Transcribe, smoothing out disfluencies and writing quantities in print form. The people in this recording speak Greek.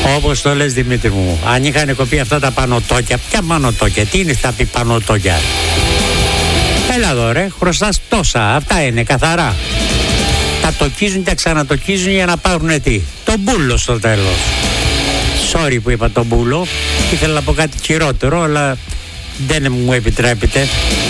Όπως το λες, Δημήτρη μου, αν είχαν κοπεί αυτά τα πανωτόκια, ποια πανωτόκια, τι είναι αυτά τα πανωτόκια? Έλα εδώ ρε, χρωστάς τόσα, αυτά είναι καθαρά. Τα τοκίζουν και τα ξανατοκίζουν για να πάρουν τι? Το μπούλο στο τέλος. Sorry που είπα το μπούλο, ήθελα να πω κάτι χειρότερο, αλλά δεν μου επιτρέπετε.